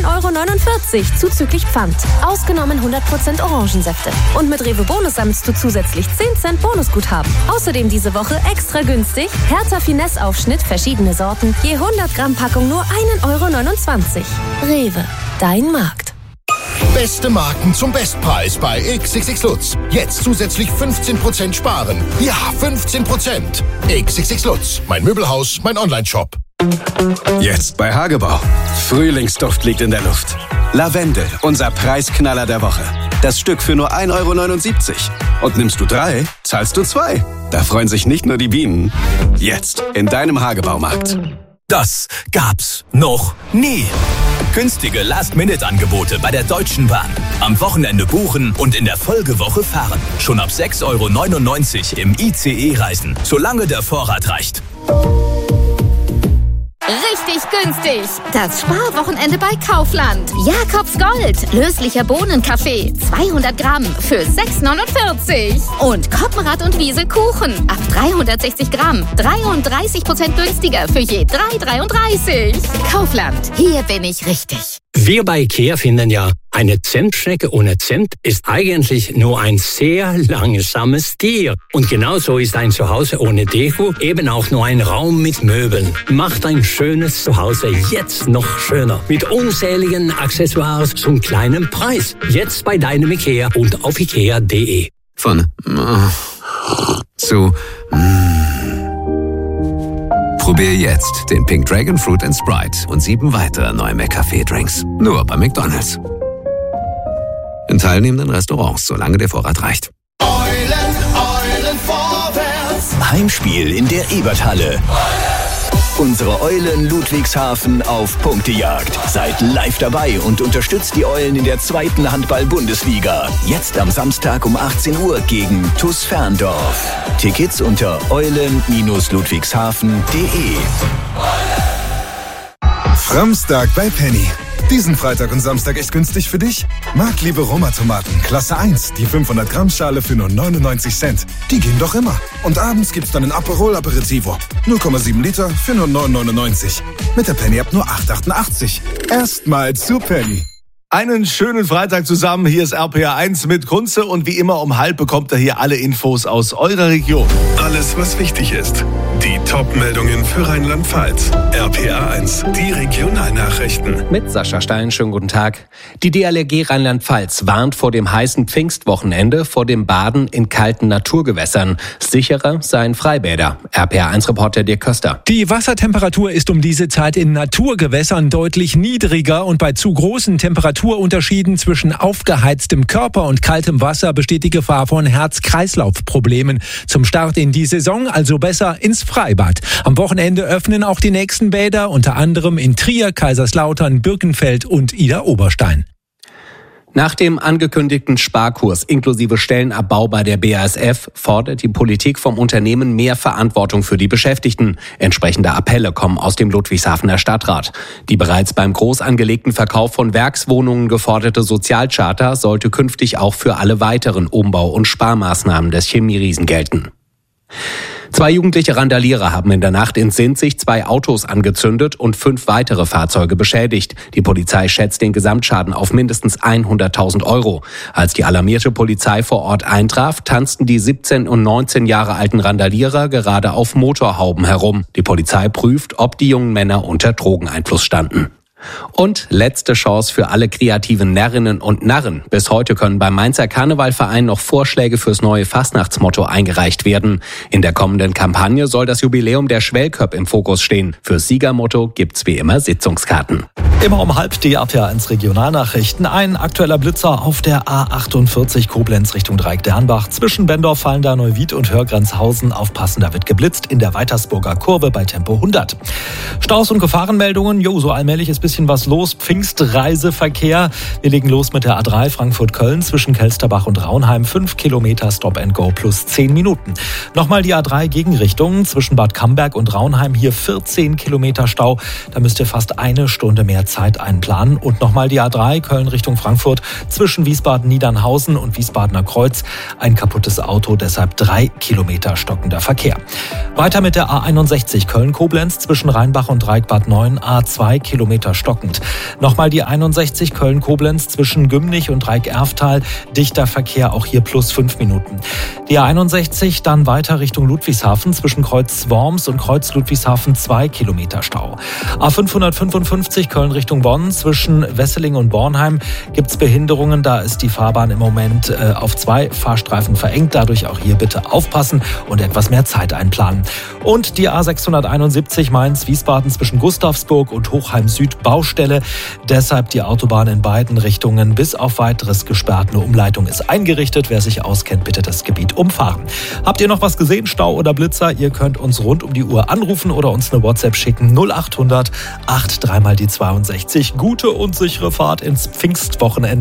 1,49 € zuzüglich Pfand. Ausgenommen 100% Orangensäfte. Und mit Rewe Bonus sammelst du zusätzlich 10 Cent Bonusguthaben. Außerdem diese Woche extra günstig Hertha Finesse-Aufschnitt, verschiedene Sorten, je 100 Gramm Packung nur 1,29 €. Rewe, dein Markt. Beste Marken zum Bestpreis bei XXX Lutz. Jetzt zusätzlich 15% sparen. Ja, 15%. XXX Lutz, mein Möbelhaus, mein Onlineshop. Jetzt bei Hagebau. Frühlingsduft liegt in der Luft. Lavendel, unser Preisknaller der Woche. Das Stück für nur 1,79 €. Und nimmst du 3, zahlst du 2. Da freuen sich nicht nur die Bienen. Jetzt in deinem Hagebaumarkt. Das gab's noch nie. Günstige Last-Minute-Angebote bei der Deutschen Bahn. Am Wochenende buchen und in der Folgewoche fahren. Schon ab 6,99 € im ICE reisen, solange der Vorrat reicht. Richtig günstig. Das Sparwochenende bei Kaufland. Jakobs Gold. Löslicher Bohnenkaffee. 200 Gramm für 6,49 €. Und Koppenrad und Wiesel Kuchen. Ab 360 Gramm. 33% günstiger für je 3,33 €. Kaufland. Hier bin ich richtig. Wir bei IKEA finden ja, eine Zentschnecke ohne Zimt ist eigentlich nur ein sehr langsames Tier. Und genauso ist ein Zuhause ohne Deko eben auch nur ein Raum mit Möbeln. Macht ein schönes Zuhause jetzt noch schöner. Mit unzähligen Accessoires zum kleinen Preis. Jetzt bei deinem IKEA und auf ikea.de. Von zu Probier jetzt den Pink Dragon Fruit & Sprite und 7 weitere neue McCafé-Drinks. Nur bei McDonald's. In teilnehmenden Restaurants, solange der Vorrat reicht. Eulen vorwärts. Heimspiel in der Eberthalle. Unsere Eulen Ludwigshafen auf Punktejagd. Seid live dabei und unterstützt die Eulen in der 2. Handball-Bundesliga. Jetzt am Samstag um 18 Uhr gegen TuS Ferndorf. Tickets unter eulen-ludwigshafen.de. Framstag bei Penny. Diesen Freitag und Samstag echt günstig für dich? Marktliebe Roma-Tomaten, Klasse 1, die 500 Gramm Schale für nur 99 Cent. Die gehen doch immer. Und abends gibt's dann ein Aperol Aperitivo. 0,7 Liter für nur 9,99. Mit der Penny ab nur 8,88. Erstmal zu Penny. Einen schönen Freitag zusammen. Hier ist RPA1 mit Kunze und wie immer um 12 bekommt ihr hier alle Infos aus eurer Region. Alles, was wichtig ist. Die Top-Meldungen für Rheinland-Pfalz. RPA1, die Regionalnachrichten. Mit Sascha Stein, schönen guten Tag. Die DLRG Rheinland-Pfalz warnt vor dem heißen Pfingstwochenende vor dem Baden in kalten Naturgewässern. Sicherer seien Freibäder. RPA1-Reporter Dirk Köster. Die Wassertemperatur ist um diese Zeit in Naturgewässern deutlich niedriger und bei zu großen Temperaturunterschieden zwischen aufgeheiztem Körper und kaltem Wasser besteht die Gefahr von Herz-Kreislauf-Problemen. Zum Start in die Saison also besser ins Freibad. Am Wochenende öffnen auch die nächsten Bäder, unter anderem in Trier, Kaiserslautern, Birkenfeld und Idar-Oberstein. Nach dem angekündigten Sparkurs inklusive Stellenabbau bei der BASF fordert die Politik vom Unternehmen mehr Verantwortung für die Beschäftigten. Entsprechende Appelle kommen aus dem Ludwigshafener Stadtrat. Die bereits beim groß angelegten Verkauf von Werkswohnungen geforderte Sozialcharta sollte künftig auch für alle weiteren Umbau- und Sparmaßnahmen des Chemieriesen gelten. 2 jugendliche Randalierer haben in der Nacht in Sinzig 2 Autos angezündet und 5 weitere Fahrzeuge beschädigt. Die Polizei schätzt den Gesamtschaden auf mindestens 100.000 €. Als die alarmierte Polizei vor Ort eintraf, tanzten die 17 und 19 Jahre alten Randalierer gerade auf Motorhauben herum. Die Polizei prüft, ob die jungen Männer unter Drogeneinfluss standen. Und letzte Chance für alle kreativen Närrinnen und Narren. Bis heute können beim Mainzer Karnevalverein noch Vorschläge fürs neue Fastnachtsmotto eingereicht werden. In der kommenden Kampagne soll das Jubiläum der Schwellköpp im Fokus stehen. Fürs Siegermotto gibt's wie immer Sitzungskarten. Immer um 12 die RPA1 Regionalnachrichten. Ein aktueller Blitzer auf der A48 Koblenz Richtung Dreieck-Dernbach. Zwischen Bendorf, Fallendar, Neuwied und Hörgrenzhausen. Aufpassen, da wird geblitzt in der Weitersburger Kurve bei Tempo 100. Staus und Gefahrenmeldungen. So allmählich ist bisschen was los. Pfingstreiseverkehr. Wir legen los mit der A3 Frankfurt-Köln zwischen Kelsterbach und Raunheim. 5 Kilometer Stop and Go plus 10 Minuten. Nochmal die A3 Gegenrichtung zwischen Bad Camberg und Raunheim. Hier 14 Kilometer Stau. Da müsst ihr fast eine Stunde mehr Zeit einplanen. Und nochmal die A3 Köln Richtung Frankfurt zwischen Wiesbaden-Niedernhausen und Wiesbadener Kreuz. Ein kaputtes Auto, deshalb 3 Kilometer stockender Verkehr. Weiter mit der A61 Köln-Koblenz zwischen Rheinbach und Dreieck-Bad 9. A2 Kilometer stockend. Nochmal die 61 Köln-Koblenz zwischen Gümnich und Dreieck-Erftal. Dichter Verkehr, auch hier plus 5 Minuten. Die A61 dann weiter Richtung Ludwigshafen zwischen Kreuz Worms und Kreuz Ludwigshafen 2 Kilometer Stau. A555 Köln Richtung Bonn zwischen Wesseling und Bornheim gibt es Behinderungen. Da ist die Fahrbahn im Moment auf 2 Fahrstreifen verengt. Dadurch auch hier bitte aufpassen und etwas mehr Zeit einplanen. Und die A671 Mainz-Wiesbaden zwischen Gustavsburg und Hochheim Süd Baustelle. Deshalb die Autobahn in beiden Richtungen bis auf weiteres gesperrt. Eine Umleitung ist eingerichtet. Wer sich auskennt, bitte das Gebiet umfahren. Habt ihr noch was gesehen, Stau oder Blitzer? Ihr könnt uns rund um die Uhr anrufen oder uns eine WhatsApp schicken. 0800 83 mal die 62. Gute und sichere Fahrt ins Pfingstwochenende.